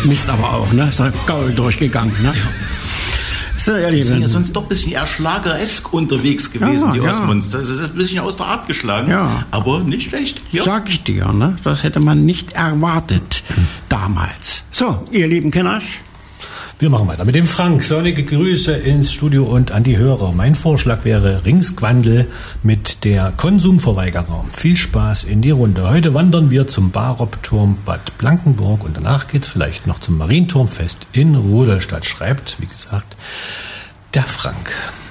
Mist aber auch, ne? Ist der Gaul durchgegangen, ne? Ja. So, ihr Die sind Lieben. ja sonst doch ein bisschen eher schlageresk unterwegs gewesen, die Ja. Osmonds. Das ist ein bisschen aus der Art geschlagen, Ja. aber nicht schlecht. Ja. Sag ich dir, ne? Das hätte man nicht erwartet damals. So, ihr lieben Kinder. Wir machen weiter mit dem Frank. Sonnige Grüße ins Studio und an die Hörer. Mein Vorschlag wäre Ringsgwandl mit der Konsumverweigerung. Viel Spaß in die Runde. Heute wandern wir zum Barop-Turm Bad Blankenburg und danach geht's vielleicht noch zum Marienturmfest in Rudolstadt, schreibt, wie gesagt, der Frank.